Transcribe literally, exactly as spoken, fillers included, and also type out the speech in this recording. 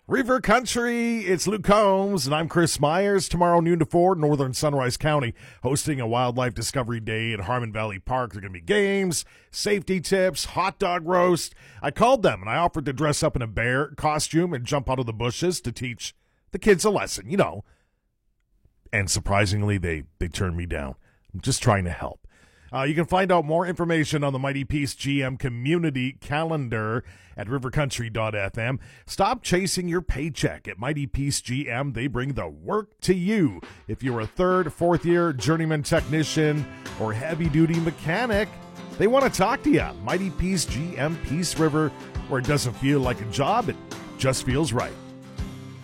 River Country, it's Luke Combs, and I'm Chris Myers. Tomorrow, noon to four, Northern Sunrise County, hosting a Wildlife Discovery Day at Harmon Valley Park. There are going to be games, safety tips, hot dog roast. I called them, and I offered to dress up in a bear costume and jump out of the bushes to teach the kids a lesson, you know. And surprisingly, they, they turned me down. I'm just trying to help. Uh, you can find out more information on the Mighty Peace G M community calendar at river country dot f m. Stop chasing your paycheck at Mighty Peace G M. They bring the work to you. If you're a third, fourth year journeyman technician or heavy duty mechanic, they want to talk to you. Mighty Peace G M, Peace River, where it doesn't feel like a job, it just feels right.